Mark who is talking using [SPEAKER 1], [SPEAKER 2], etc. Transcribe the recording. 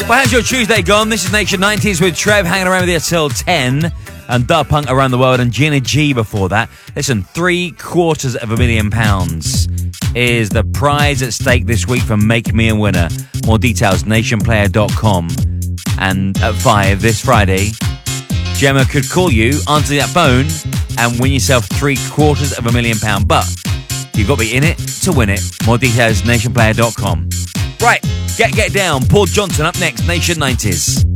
[SPEAKER 1] Well, how's your Tuesday gone? This is Nation 90s with Trev hanging around with you till 10 and Daft Punk Around the World and Gina G before that. Listen, £750,000 is the prize at stake this week for Make Me a Winner. More details, nationplayer.com. And at 5 this Friday, Gemma could call you, answer that phone, and win yourself £750,000. But you've got to be in it to win it. More details, nationplayer.com. Right, get down. Paul Johnson up next, Nation 90s.